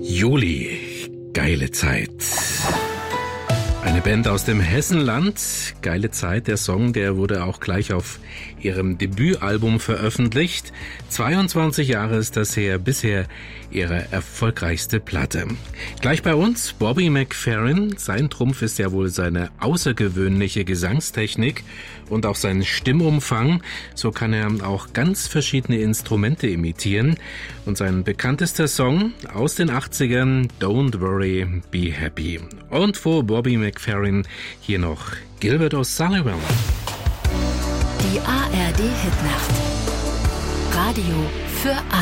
Juli, geile Zeit. Eine Band aus dem Hessenland, geile Zeit. Der Song, der wurde auch gleich auf ihrem Debütalbum veröffentlicht. 22 Jahre ist das her, bisher ihre erfolgreichste Platte. Gleich bei uns Bobby McFerrin. Sein Trumpf ist ja wohl seine außergewöhnliche Gesangstechnik und auch sein Stimmumfang. So kann er auch ganz verschiedene Instrumente imitieren. Und sein bekanntester Song aus den 80ern, Don't Worry, Be Happy. Und vor Bobby McFerrin hier noch Gilbert O'Sullivan. Die ARD Hitnacht. Radio für alle.